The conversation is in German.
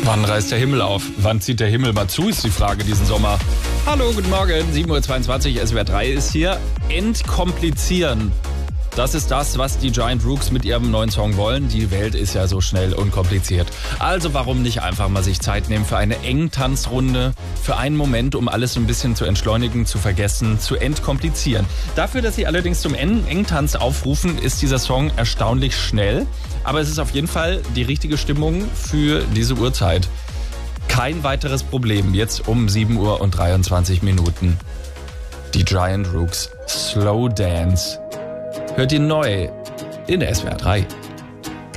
Wann reißt der Himmel auf? Wann zieht der Himmel mal zu, ist die Frage diesen Sommer. Hallo, guten Morgen, 7.22 Uhr, SWR 3 ist hier. Entkomplizieren. Das ist das, was die Giant Rooks mit ihrem neuen Song wollen. Die Welt ist ja so schnell und kompliziert. Also warum nicht einfach mal sich Zeit nehmen für eine Engtanzrunde, für einen Moment, um alles so ein bisschen zu entschleunigen, zu vergessen, zu entkomplizieren. Dafür, dass sie allerdings zum Engtanz aufrufen, ist dieser Song erstaunlich schnell. Aber es ist auf jeden Fall die richtige Stimmung für diese Uhrzeit. Kein weiteres Problem, jetzt um 7:23 Uhr. Die Giant Rooks, Slow Dance. Hört ihr neu in der SWR 3.